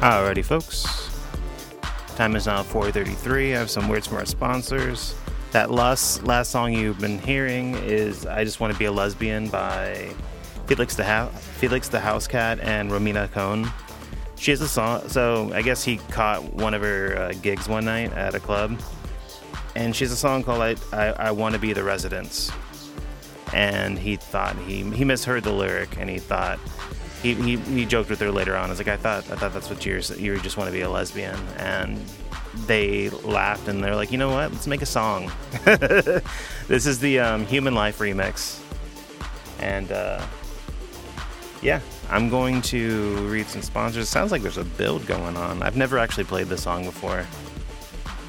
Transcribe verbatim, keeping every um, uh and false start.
Alrighty, folks. Time is now four thirty-three. I have some words from our sponsors. That last, last song you've been hearing is I Just Want to Be a Lesbian by Felix the, ha- Felix the House Cat and Romina Cohn. She has a song, so I guess he caught one of her uh, gigs one night at a club. And she has a song called I, I, I Want to Be the Residence. And he thought, he he misheard the lyric, and he thought, he, he, he joked with her later on. I was like, I thought I thought that's what you're, you just want to be a lesbian. And they laughed, and they're like, you know what, let's make a song. This is the um, Human Life remix. And uh, yeah, I'm going to read some sponsors. It sounds like there's a build going on. I've never actually played this song before.